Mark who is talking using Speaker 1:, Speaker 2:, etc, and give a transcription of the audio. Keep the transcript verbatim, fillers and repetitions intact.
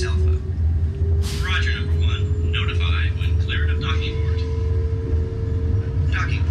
Speaker 1: Space Alpha.
Speaker 2: Roger, number one. Notify when cleared of docking port.
Speaker 1: Docking